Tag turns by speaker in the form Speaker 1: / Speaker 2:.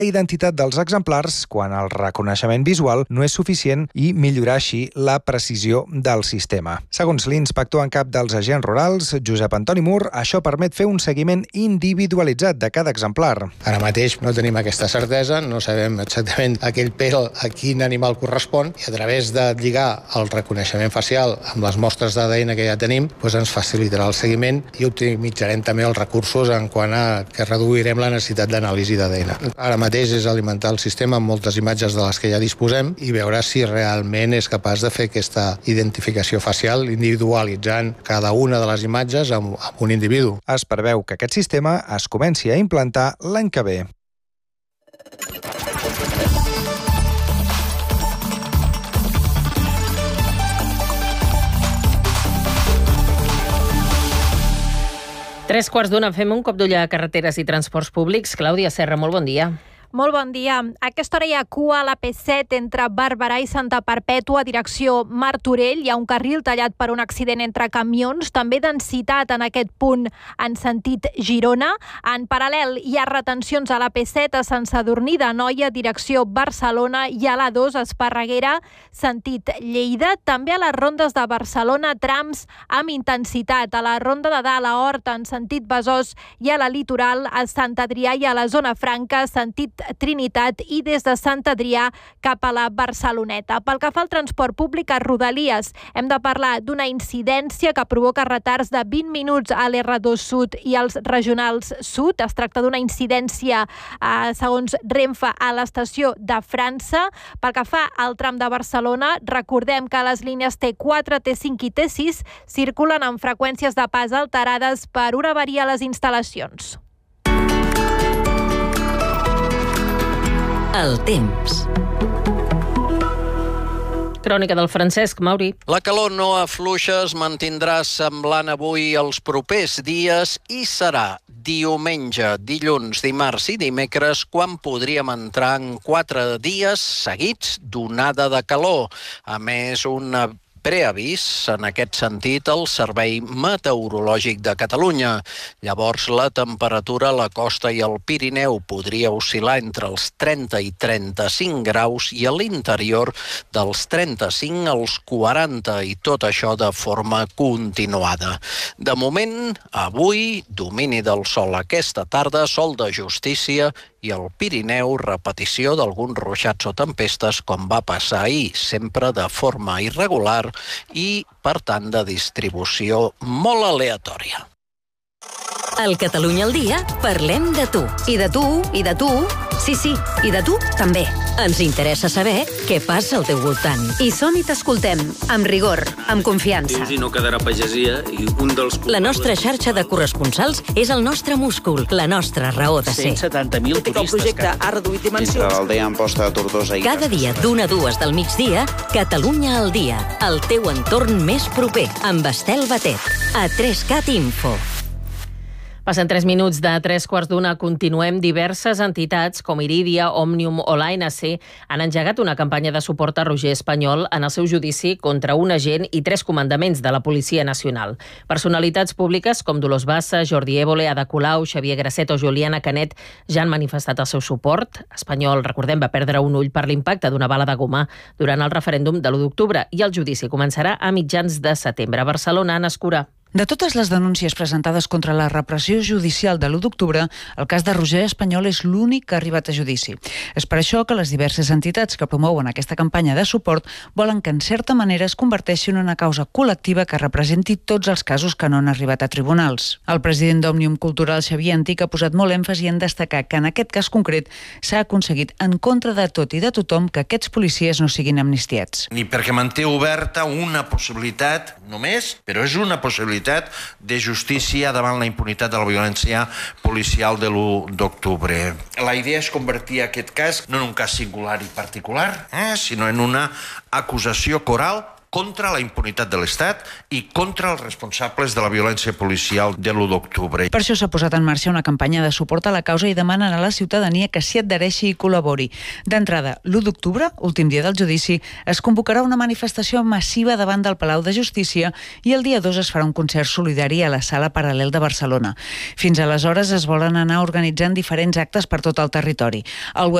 Speaker 1: identitat dels exemplars quan el reconeixement visual no és suficient i millorar així la precisió del sistema. Segons l'inspector en cap dels agents rurals, Josep Antoni Mur, això permet fer un seguiment individualitzat de cada exemplar.
Speaker 2: Ara mateix no tenim aquesta certesa, no sabem exactament aquell pèl a quin animal correspon i a través de lligar el reconeixement facial amb les mostres d'ADN que ja tenim, ens facilitarà el seguiment i optimitzarem també els recursos en quant a que reduirem la necessitat d'anàlisi d'ADN. Ara mateix és alimentar el sistema amb moltes imatges de les que ja disposem i veure si realment és capaç de fer aquesta identificació facial individualitzant cada una de les imatges amb un individu.
Speaker 1: Es preveu que aquest sistema es comenci a implantar l'any que ve.
Speaker 3: Tres quarts d'una, fem un cop d'ull a carreteres i transports públics. Clàudia Serra, molt bon dia.
Speaker 4: Molt bon dia. A aquesta hora hi ha cua a la P7 entre Barberà i Santa Perpètua, direcció Martorell. Hi ha un carril tallat per un accident entre camions. També densitat en aquest punt en sentit Girona. En paral·lel hi ha retencions a la P7 a Sant Sadurní d'Anoia, direcció Barcelona, i a la 2 Esparreguera, sentit Lleida. També a les rondes de Barcelona, trams amb intensitat. A la ronda de Dalt, a Horta, en sentit Besòs, i a la Litoral, a Sant Adrià i a la Zona Franca, sentit Trinitat, i des de Sant Adrià cap a la Barceloneta. Pel que fa al transport públic a Rodalies, hem de parlar d'una incidència que provoca retards de 20 minuts a l'R2 Sud i als regionals Sud. Es tracta d'una incidència, segons Renfe, a l'estació de França. Pel que fa al tram de Barcelona, recordem que les línies T4, T5 i T6 circulen amb freqüències de pas alterades per una avaria a les instal·lacions.
Speaker 5: El temps.
Speaker 3: Crònica del Francesc Mauri.
Speaker 6: La calor no afluixa, es mantindrà semblant avui els propers dies i serà diumenge, dilluns, dimarts i dimecres quan podríem entrar en 4 dies seguits d'onada de calor. A més, una preavís en aquest sentit al Servei Meteorològic de Catalunya. Llavors, la temperatura a la costa i al Pirineu podria oscil·lar entre els 30 i 35 graus i a l'interior dels 35 als 40, i tot això de forma continuada. De moment, avui, domini del sol aquesta tarda, sol de justícia, i al Pirineu, repetició d'alguns ruixats o tempestes, com va passar ahir, sempre de forma irregular i, per tant, de distribució molt aleatòria.
Speaker 5: Al Catalunya al dia parlem de tu. I de tu, i de tu, sí, i de tu també. Ens interessa saber què passa al teu voltant. I som i t'escoltem, amb rigor, amb confiança.
Speaker 7: I no quedarà pagesia i un dels...
Speaker 5: La nostra xarxa de corresponsals és el nostre múscul, la nostra raó de ser.
Speaker 7: 170.000 turistes.
Speaker 8: El projecte ha reduït dimensions.
Speaker 9: Entre l'aldea Amposta de Tortosa i...
Speaker 5: Cada dia d'1 a 2 del migdia, Catalunya al dia, el teu entorn més proper, amb Estel Batet, a 3CAT Info.
Speaker 3: Passen 3 minuts de 3:15. Continuem. Diverses entitats, com Iridia, Òmnium o l'ANC, han engegat una campanya de suport a Roger Espanyol en el seu judici contra un agent i 3 comandaments de la Policia Nacional. Personalitats públiques com Dolors Bassa, Jordi Évole, Ada Colau, Xavier Grasset o Juliana Canet ja han manifestat el seu suport. Espanyol, recordem, va perdre un ull per l'impacte d'una bala de goma durant el referèndum de l'1 d'octubre i el judici començarà a mitjans de setembre. A Barcelona, Anna Escurà.
Speaker 10: De totes les denúncies presentades contra la repressió judicial de l'1 d'octubre, el cas de Roger Espanyol és l'únic que ha arribat a judici. És per això que les diverses entitats que promouen aquesta campanya de suport volen que, en certa manera, es converteixi en una causa col·lectiva que representi tots els casos que no han arribat a tribunals. El president d'Òmnium Cultural, Xavier Antic, ha posat molt èmfasi en destacar que en aquest cas concret s'ha aconseguit, en contra de tot i de tothom, que aquests policies no siguin amnistiats.
Speaker 11: Ni perquè manté oberta una possibilitat només, però és una possibilitat de justícia davant la impunitat de la violència policial de l'1 d'octubre. La idea és convertir aquest cas no en un cas singular i particular, sinó en una acusació coral contra la impunitat de l'Estat i contra els responsables de la violència policial de l'1 d'octubre.
Speaker 10: Per això s'ha posat en marxa una campanya de suport a la causa i demanen a la ciutadania que s'hi adhereixi i col·labori. D'entrada, l'1 d'octubre, últim dia del judici, es convocarà una manifestació massiva davant del Palau de Justícia i el dia 2 es farà un concert solidari a la Sala Paral·lel de Barcelona. Fins aleshores es volen anar organitzant diferents actes per tot el territori. El